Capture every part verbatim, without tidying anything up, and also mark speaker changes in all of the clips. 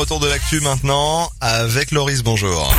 Speaker 1: Retour de l'actu maintenant avec Loris, bonjour.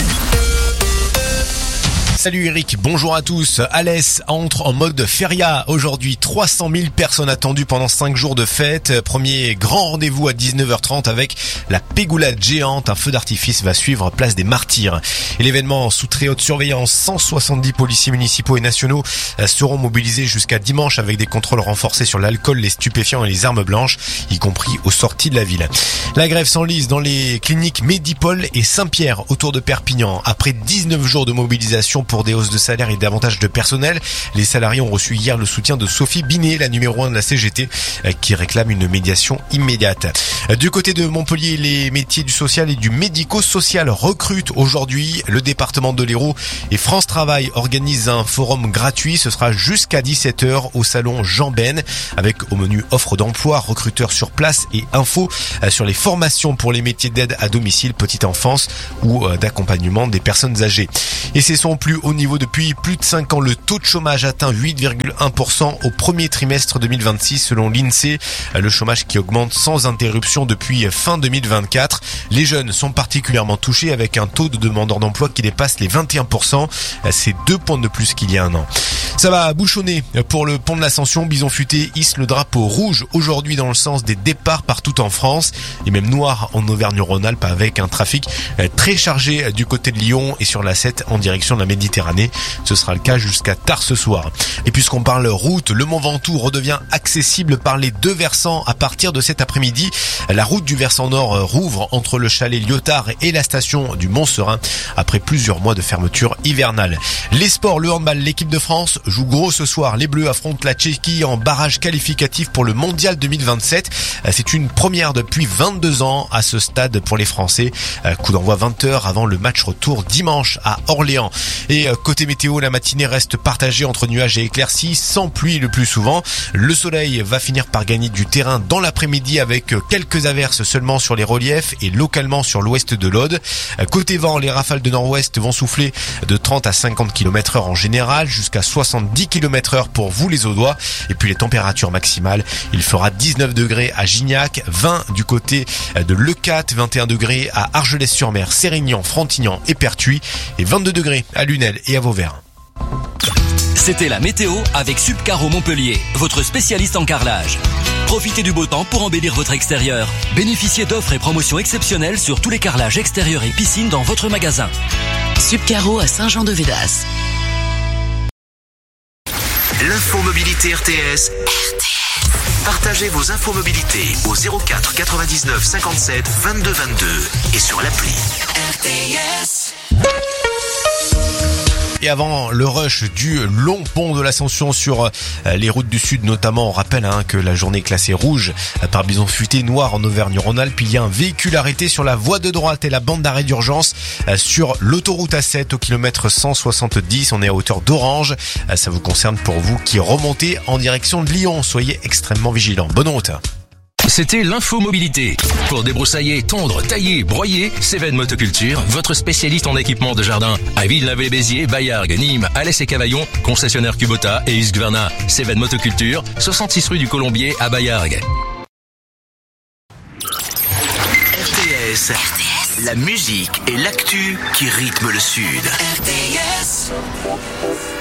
Speaker 2: Salut Eric, bonjour à tous. Alès entre en mode feria aujourd'hui. trois cent mille personnes attendues pendant cinq jours de fête. Premier grand rendez-vous à dix-neuf heures trente avec la pégoulade géante. Un feu d'artifice va suivre place des Martyrs. Et l'événement sous très haute surveillance. cent soixante-dix policiers municipaux et nationaux seront mobilisés jusqu'à dimanche avec des contrôles renforcés sur l'alcool, les stupéfiants et les armes blanches, y compris aux sorties de la ville. La grève s'enlise dans les cliniques Medipol et Saint-Pierre autour de Perpignan. Après dix-neuf jours de mobilisation pour des hausses de salaire et davantage de personnel, les salariés ont reçu hier le soutien de Sophie Binet, la numéro un de la C G T, qui réclame une médiation immédiate. Du côté de Montpellier, les métiers du social et du médico-social recrutent aujourd'hui. Le département de l'Hérault et France Travail organisent un forum gratuit. Ce sera jusqu'à dix-sept heures au salon Jean Ben, avec au menu offre d'emploi, recruteurs sur place et infos sur les formations pour les métiers d'aide à domicile, petite enfance ou d'accompagnement des personnes âgées. Et c'est son plus haut niveau depuis plus de cinq ans. Le taux de chômage atteint huit virgule un pour cent au premier trimestre deux mille vingt-six selon l'INSEE. Le chômage qui augmente sans interruption depuis fin deux mille vingt-quatre. Les jeunes sont particulièrement touchés avec un taux de demandeurs d'emploi qui dépasse les vingt et un pour cent. C'est deux points de plus qu'il y a un an. Ça va bouchonner pour le pont de l'Ascension. Bison Futé hisse le drapeau rouge aujourd'hui dans le sens des départs partout en France et même noir en Auvergne-Rhône-Alpes avec un trafic très chargé du côté de Lyon et sur l'A sept en direction de la Méditerranée. Ce sera le cas jusqu'à tard ce soir. Et puisqu'on parle route, le Mont Ventoux redevient accessible par les deux versants à partir de cet après-midi. La route du versant nord rouvre entre le chalet Lyotard et la station du Mont-Serein après plusieurs mois de fermeture hivernale. Les sports, le handball, l'équipe de France joue gros ce soir. Les Bleus affrontent la Tchéquie en barrage qualificatif pour le Mondial deux mille vingt-sept. C'est une première depuis vingt-deux ans à ce stade pour les Français. Coup d'envoi vingt heures avant le match retour dimanche à Orléans. Et côté météo, la matinée reste partagée entre nuages et éclaircies, sans pluie le plus souvent. Le soleil va finir par gagner du terrain dans l'après-midi avec quelques averses seulement sur les reliefs et localement sur l'ouest de l'Aude. Côté vent, les rafales de nord-ouest vont souffler de trente à cinquante kilomètres heure en général, jusqu'à soixante-dix kilomètres heure pour vous les Audois. Et puis les températures maximales, il fera dix-neuf degrés à Gignac, vingt du côté de Leucate, vingt et un degrés à Argelès-sur-Mer, Sérignan, Frontignan et Pertuis et vingt-deux degrés à Lunel et à Vauvert.
Speaker 3: C'était la météo avec Subcaro Montpellier, votre spécialiste en carrelage. Profitez du beau temps pour embellir votre extérieur. Bénéficiez d'offres et promotions exceptionnelles sur tous les carrelages extérieurs et piscines dans votre magasin.
Speaker 4: Subcaro à Saint-Jean-de-Védas.
Speaker 5: L'infomobilité R T S. R T S. Partagez vos infomobilités au zéro quatre quatre-vingt-dix-neuf cinquante-sept vingt-deux vingt-deux et sur l'appli.
Speaker 4: R T S.
Speaker 2: Et avant le rush du long pont de l'Ascension sur les routes du Sud notamment, on rappelle hein, que la journée classée rouge par Bison Futé noir en Auvergne-Rhône-Alpes, il y a un véhicule arrêté sur la voie de droite et la bande d'arrêt d'urgence sur l'autoroute A sept au kilomètre cent soixante-dix. On est à hauteur d'Orange. Ça vous concerne pour vous qui remontez en direction de Lyon. Soyez extrêmement vigilants. Bonne route.
Speaker 3: C'était l'infomobilité. Pour débroussailler, tondre, tailler, broyer, Cévennes Motoculture, votre spécialiste en équipement de jardin. À Villeneuve-les-Béziers, Baillargues, Nîmes, Alès et Cavaillon, concessionnaire Kubota et Husqvarna. Cévennes Motoculture, soixante-six rue du Colombier à Baillargues.
Speaker 5: R T S. R T S. La musique et l'actu qui rythment le Sud.
Speaker 4: R T S.